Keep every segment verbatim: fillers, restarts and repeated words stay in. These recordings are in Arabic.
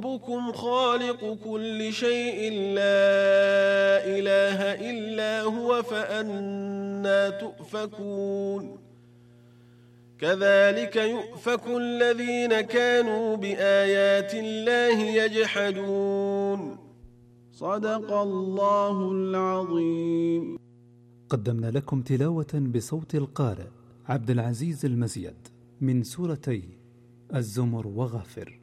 ربكم خالق كل شيء لا إله إلا هو فأنى تؤفكون كذلك يؤفك الذين كانوا بآيات الله يجحدون. صدق الله العظيم. قدمنا لكم تلاوة بصوت القارئ عبد العزيز المزيد من سورتي الزمر وغافر.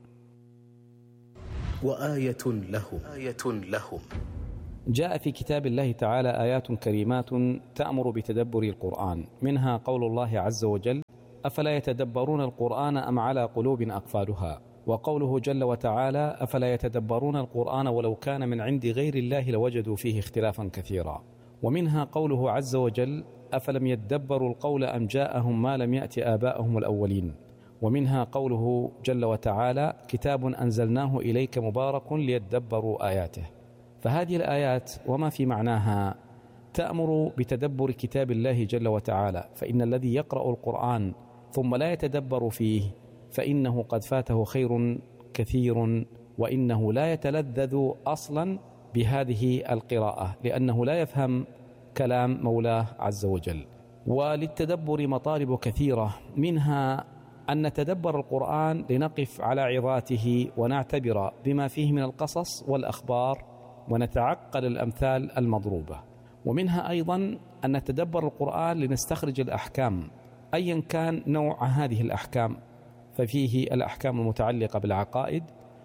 وآية لهم آية لهم جاء في كتاب الله تعالى آيات كريمات تأمر بتدبر القرآن، منها قول الله عز وجل: أفلا يتدبرون القرآن أم على قلوب أقفالها، وقوله جل وتعالى: أفلا يتدبرون القرآن ولو كان من عند غير الله لوجدوا فيه اختلافا كثيرا. ومنها قوله عز وجل: أفلم يدبروا القول أم جاءهم ما لم يأت آباءهم الأولين. ومنها قوله جل وتعالى: كتاب أنزلناه إليك مبارك ليدبروا آياته. فهذه الآيات وما في معناها تأمر بتدبر كتاب الله جل وتعالى، فإن الذي يقرأ القرآن ثم لا يتدبر فيه فإنه قد فاته خير كثير، وإنه لا يتلذذ أصلا بهذه القراءة لأنه لا يفهم كلام مولاه عز وجل. وللتدبر مطالب كثيرة، منها أن نتدبر القرآن لنقف على عظاته ونعتبر بما فيه من القصص والأخبار ونتعقل الأمثال المضروبة. ومنها أيضا أن نتدبر القرآن لنستخرج الأحكام أيا كان نوع هذه الأحكام، ففيه الأحكام المتعلقة بالعقائد،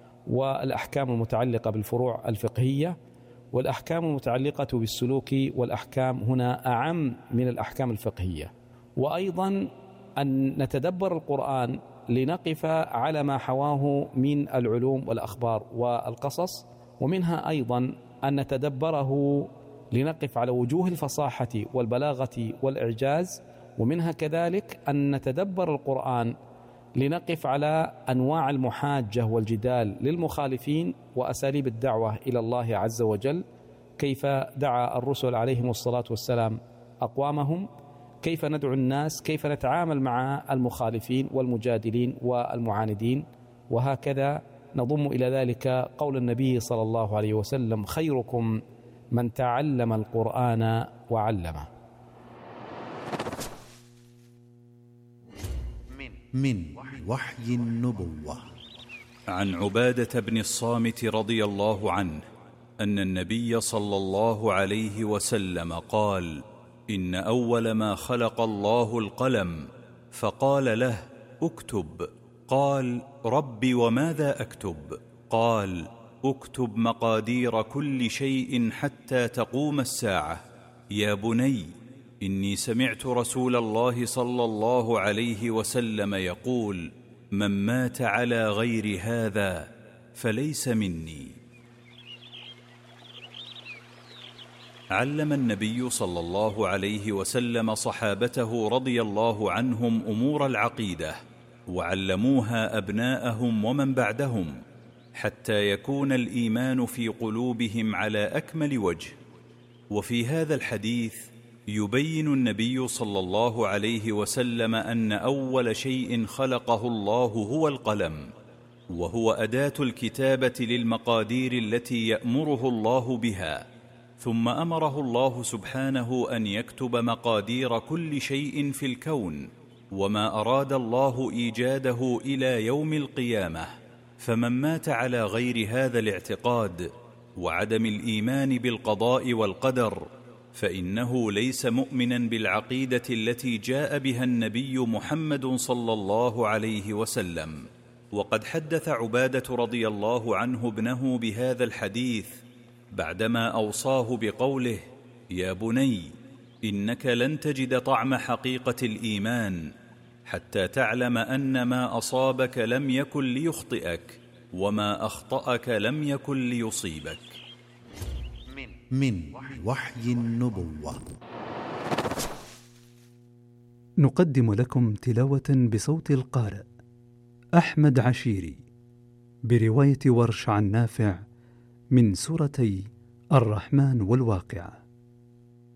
والأحكام المتعلقة بالفروع الفقهية، والأحكام المتعلقة بالسلوك، والأحكام هنا أعم من الأحكام الفقهية. وأيضا أن نتدبر القرآن لنقف على ما حواه من العلوم والأخبار والقصص. ومنها أيضا أن نتدبره لنقف على وجوه الفصاحة والبلاغة والإعجاز. ومنها كذلك أن نتدبر القرآن لنقف على أنواع المحاجة والجدال للمخالفين وأساليب الدعوة إلى الله عز وجل، كيف دعا الرسل عليهم الصلاة والسلام أقوامهم، كيف ندعو الناس، كيف نتعامل مع المخالفين والمجادلين والمعاندين. وهكذا نضم إلى ذلك قول النبي صلى الله عليه وسلم: خيركم من تعلم القرآن وعلمه. من وحي النبوة. عن عبادة بن الصامت رضي الله عنه أن النبي صلى الله عليه وسلم قال: إن أول ما خلق الله القلم، فقال له: اكتب. قال: رب وماذا أكتب؟ قال: اكتب مقادير كل شيء حتى تقوم الساعة. يا بني، إني سمعت رسول الله صلى الله عليه وسلم يقول: من مات على غير هذا فليس مني. علم النبي صلى الله عليه وسلم صحابته رضي الله عنهم أمور العقيدة، وعلموها أبناءهم ومن بعدهم، حتى يكون الإيمان في قلوبهم على أكمل وجه. وفي هذا الحديث يبين النبي صلى الله عليه وسلم أن أول شيء خلقه الله هو القلم، وهو أداة الكتابة للمقادير التي يأمره الله بها. ثم أمره الله سبحانه أن يكتب مقادير كل شيء في الكون وما أراد الله إيجاده إلى يوم القيامة. فمن مات على غير هذا الاعتقاد وعدم الإيمان بالقضاء والقدر فإنه ليس مؤمنا بالعقيدة التي جاء بها النبي محمد صلى الله عليه وسلم. وقد حدث عبادة رضي الله عنه ابنه بهذا الحديث بعدما أوصاه بقوله: يا بني، إنك لن تجد طعم حقيقة الإيمان حتى تعلم أن ما أصابك لم يكن ليخطئك، وما أخطأك لم يكن ليصيبك. من وحي النبوة. نقدم لكم تلاوة بصوت القارئ أحمد عشيري برواية ورش عن نافع من سورتي الرحمن والواقعة.